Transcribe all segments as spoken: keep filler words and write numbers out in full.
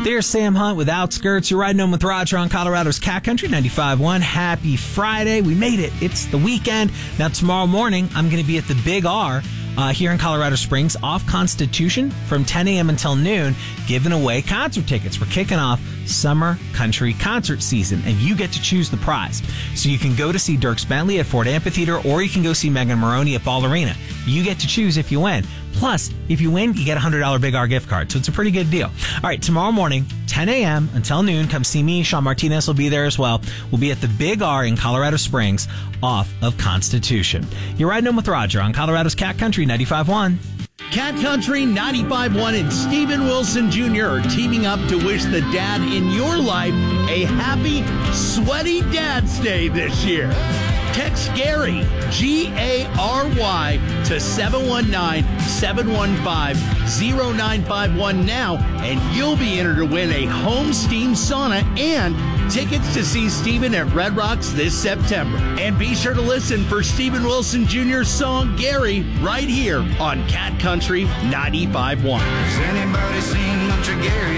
There's Sam Hunt with Outskirts. You're riding home with Roger on Colorado's Cat Country ninety-five point one. Happy Friday. We made it. It's the weekend. Now, tomorrow morning, I'm going to be at the Big R uh, here in Colorado Springs off Constitution from ten a.m. until noon, giving away concert tickets. We're kicking off summer country concert season, and you get to choose the prize. So you can go to see Dierks Bentley at Ford Amphitheater, or you can go see Megan Maroney at Ball Arena. You get to choose if you win. Plus, if you win, you get a one hundred dollars Big R gift card. So it's a pretty good deal. All right, tomorrow morning, ten a.m. until noon, come see me. Sean Martinez will be there as well. We'll be at the Big R in Colorado Springs off of Constitution. You're riding home with Roger on Colorado's Cat Country ninety-five point one. Cat Country ninety-five point one and Steven Wilson Junior are teaming up to wish the dad in your life a happy, sweaty Dad's Day this year. Text Gary, G A R Y, to seven one nine, seven one five, zero nine five one now, and you'll be entered to win a home steam sauna and tickets to see Steven at Red Rocks this September. And be sure to listen for Steven Wilson Junior's song, Gary, right here on Cat Country ninety-five point one. Has anybody seen much of Gary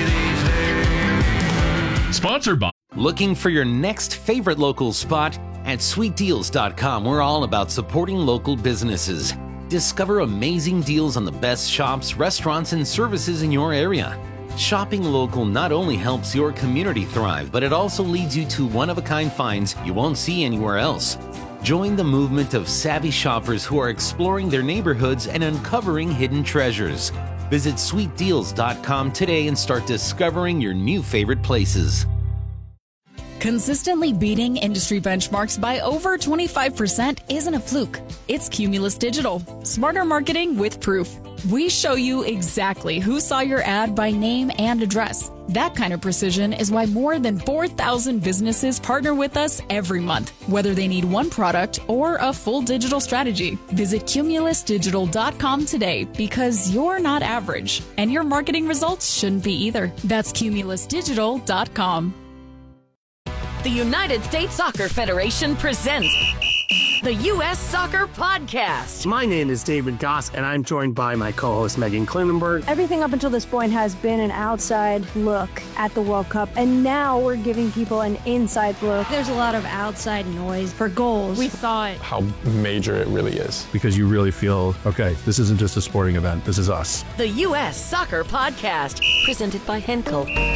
these days? Sponsored by. Looking for your next favorite local spot? At sweet deals dot com, we're all about supporting local businesses. Discover amazing deals on the best shops, restaurants, and services in your area. Shopping local not only helps your community thrive, but it also leads you to one-of-a-kind finds you won't see anywhere else. Join the movement of savvy shoppers who are exploring their neighborhoods and uncovering hidden treasures. Visit sweet deals dot com today and start discovering your new favorite places. Consistently beating industry benchmarks by over twenty-five percent isn't a fluke. It's Cumulus Digital. Smarter marketing with proof. We show you exactly who saw your ad by name and address. That kind of precision is why more than four thousand businesses partner with us every month, whether they need one product or a full digital strategy. Visit cumulus digital dot com today, because you're not average, and your marketing results shouldn't be either. That's cumulus digital dot com. The United States Soccer Federation presents the U S Soccer Podcast. My name is David Goss, and I'm joined by my co-host Megan Klinenberg. Everything up until this point has been an outside look at the World Cup, and now we're giving people an inside look. There's a lot of outside noise for goals. We thought how major it really is. Because you really feel, okay, this isn't just a sporting event, this is us. The U S Soccer Podcast, presented by Henkel.